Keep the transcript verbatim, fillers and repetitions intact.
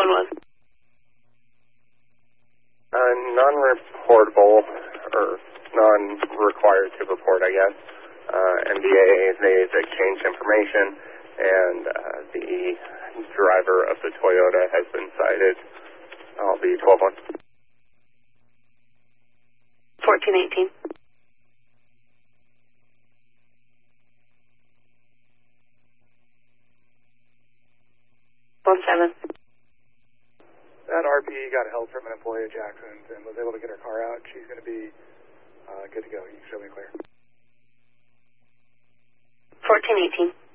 was? Uh, non-reportable, or non-required to report, I guess. Uh, M D A, they've exchanged information, and uh, the driver of the Toyota has been cited. I'll be twelve one. fourteen eighteen. one seven. That R P got help from an employee at Jackson's and was able to get her car out. She's going to be uh, good to go. You can show me clear. fourteen eighteen.